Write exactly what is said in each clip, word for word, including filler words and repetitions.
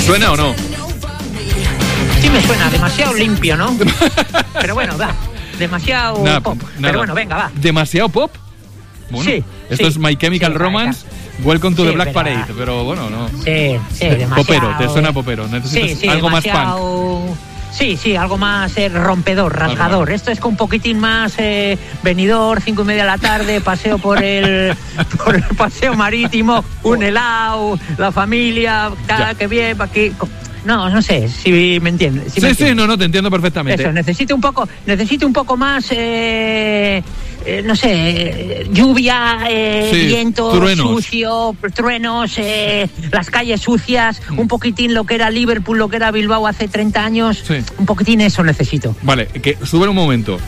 suena o no? Sí me suena, demasiado limpio, ¿no? Pero bueno, va, demasiado nada, pop. Nada. Pero bueno, venga, va. ¿Demasiado pop? Bueno, sí. Esto sí, es My Chemical sí, Romance, Welcome to sí, the Black pero, Parade, pero bueno, no. Sí, sí, demasiado. Popero, te suena popero, necesitas sí, sí, algo demasiado... más punk. Sí, sí, algo más eh, rompedor, rasgador. Esto es con un poquitín más eh, venidor, cinco y media de la tarde, paseo por el, por el paseo marítimo, un helado, la familia, ta, que bien, aquí... No, no sé si me entiendes. Si sí, me sí, no, no, te entiendo perfectamente. Eso, necesito un poco, necesito un poco más, eh, eh, no sé, eh, lluvia, eh, sí, viento, truenos. sucio, truenos, eh, las calles sucias, mm. un poquitín lo que era Liverpool, lo que era Bilbao hace treinta años, sí. un poquitín eso necesito. Vale, que sube un momento.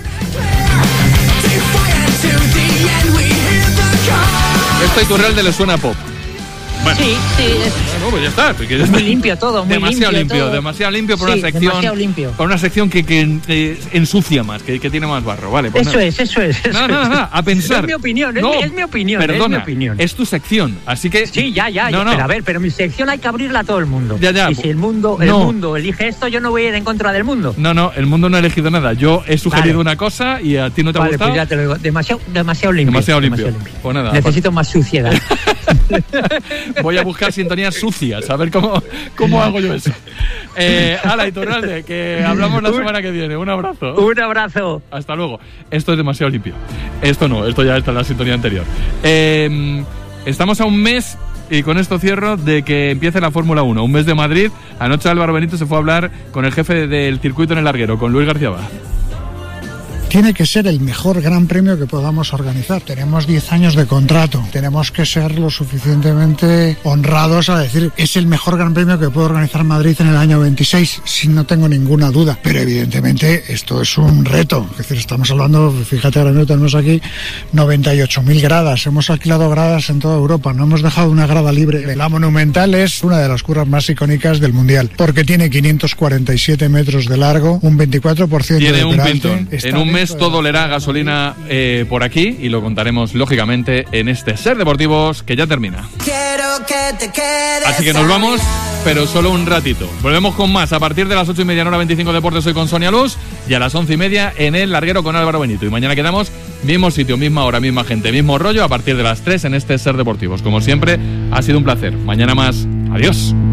Esto a Iturralde le suena pop. Bueno. Sí, sí. Es, bueno, pues ya está. Es ya está. Muy limpio todo, muy demasiado limpio. limpio todo. Demasiado limpio por sí, una sección. Demasiado limpio. Por una sección que, que eh, ensucia más, que, que tiene más barro. Vale, pues eso nada. es, eso es. Eso nada, nada, nada, a pensar. Es mi opinión, no, es, mi, es mi opinión. Perdona, es mi opinión. Es tu sección, así que. Sí, ya, ya. No, ya no. Pero a ver, pero mi sección hay que abrirla a todo el mundo. Ya, ya. Y si el mundo, el no. mundo elige esto, yo no voy a ir en contra del mundo. No, no, el mundo no ha elegido nada. Yo he sugerido vale. una cosa y a ti no te vale, ha gustado. Pues ya te lo digo. Demasiado, demasiado limpio. Demasiado limpio. Demasiado limpio. Pues nada. Necesito pues... más suciedad. Voy a buscar sintonías sucias, a ver cómo, cómo hago yo eso. Eh, Ala, Iturralde, que hablamos la semana que viene. Un abrazo. Un abrazo. Hasta luego. Esto es demasiado limpio. Esto no, esto ya está en la sintonía anterior. Eh, estamos a un mes, y con esto cierro, de que empiece la Fórmula uno. Un mes de Madrid. Anoche Álvaro Benito se fue a hablar con el jefe del circuito en el larguero, con Luis García Bá. Tiene que ser el mejor gran premio que podamos organizar. Tenemos diez años de contrato. Tenemos que ser lo suficientemente honrados a decir es el mejor gran premio que puede organizar Madrid en el año veintiséis, sin no tengo ninguna duda. Pero evidentemente esto es un reto. Es decir, estamos hablando, fíjate, ahora mismo tenemos aquí noventa y ocho mil gradas. Hemos alquilado gradas en toda Europa. No hemos dejado una grada libre. La Monumental es una de las curvas más icónicas del Mundial, porque tiene quinientos cuarenta y siete metros de largo, un veinticuatro por ciento tiene de un peralte. pintón. En un mes todo olerá gasolina eh, por aquí y lo contaremos lógicamente en este Ser Deportivos que ya termina. Quiero que te quedes. Así que nos vamos, pero solo un ratito. Volvemos con más a partir de las ocho y media en Hora veinticinco Deportes. Soy con Sonia Luz y a las once y media en el larguero con Álvaro Benito. Y mañana quedamos mismo sitio, misma hora, misma gente, mismo rollo a partir de las tres en este Ser Deportivos. Como siempre, ha sido un placer. Mañana más. Adiós.